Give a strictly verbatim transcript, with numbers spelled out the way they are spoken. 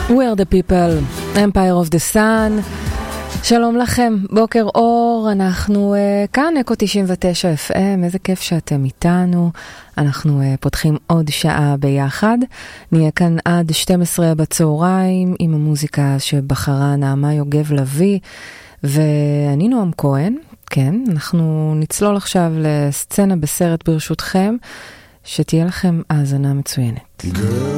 We are the people, Empire of the Sun. שלום לכם, בוקר אור, אנחנו uh, כאן אקו תשעים ותשע אף אם, איזה כיף שאתם איתנו. אנחנו uh, פותחים עוד שעה ביחד, נהיה כאן עד שתים עשרה בצהריים עם המוזיקה שבחרה נעמה יוגב לוי, ואני נועם כהן. כן, אנחנו נצלול עכשיו לסצנה בסרט ברשותכם, שתהיה לכם האזנה מצוינת. Girl.